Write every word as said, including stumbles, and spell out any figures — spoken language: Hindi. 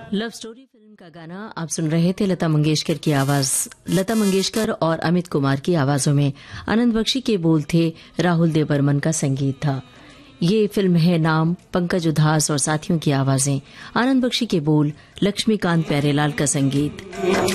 लव स्टोरी फिल्म का गाना आप सुन रहे थे लता मंगेशकर की आवाज। लता मंगेशकर और अमित कुमार की आवाजों में आनंद बख्शी के बोल थे, राहुल देव बर्मन का संगीत था। ये फिल्म है नाम, पंकज उधास और साथियों की आवाजें, आनंद बख्शी के बोल, लक्ष्मीकांत प्यारेलाल का संगीत।